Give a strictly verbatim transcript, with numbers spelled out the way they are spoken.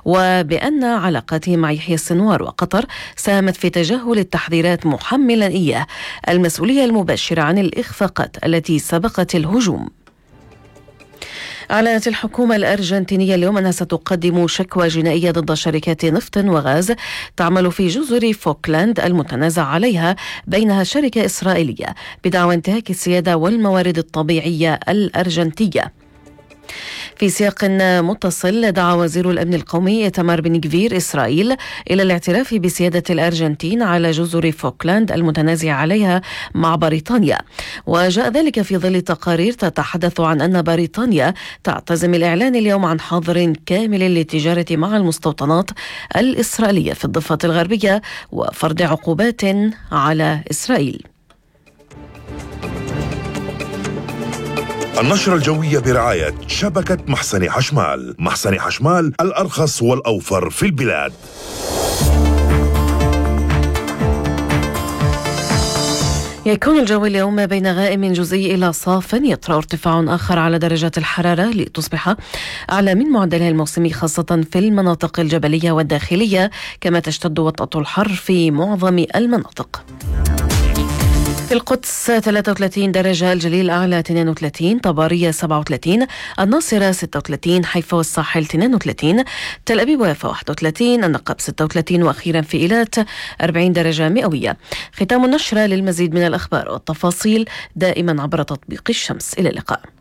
وبأن علاقاته مع يحيى السنوار وقطر ساهمت في تجاهل التحذيرات، محملا إياه المسؤولية المباشرة عن الإخفاقات التي سبقت الهجوم. أعلنت الحكومة الأرجنتينية اليوم أنها ستقدم شكوى جنائية ضد شركات نفط وغاز تعمل في جزر فوكلاند المتنازع عليها، بينها شركة إسرائيلية، بدعوى انتهاك السيادة والموارد الطبيعية الأرجنتية. في سياق متصل، دعا وزير الأمن القومي إيتمار بن غفير إسرائيل إلى الاعتراف بسيادة الأرجنتين على جزر فوكلاند المتنازع عليها مع بريطانيا، وجاء ذلك في ظل تقارير تتحدث عن أن بريطانيا تعتزم الإعلان اليوم عن حظر كامل للتجارة مع المستوطنات الإسرائيلية في الضفة الغربية وفرض عقوبات على إسرائيل. النشرة الجوية برعاية شبكة محسن حشمال. محسن حشمال، الأرخص والأوفر في البلاد. يكون الجو اليوم بين غائم جزئي إلى صاف، يطرأ ارتفاع آخر على درجات الحرارة لتصبح أعلى من معدلها الموسمي، خاصة في المناطق الجبلية والداخلية، كما تشتد وطأة الحر في معظم المناطق. في القدس ثلاثة وثلاثين درجة، الجليل الأعلى اثنين وثلاثين، طبارية سبعة وثلاثين، الناصرة ستة وثلاثين، حيفا والساحل اثنين وثلاثين، تل أبيب ويافا واحد وثلاثين، النقب ستة وثلاثين، وأخيرا في إيلات أربعين درجة مئوية. ختام النشرة. للمزيد من الأخبار والتفاصيل دائما عبر تطبيق الشمس. إلى اللقاء.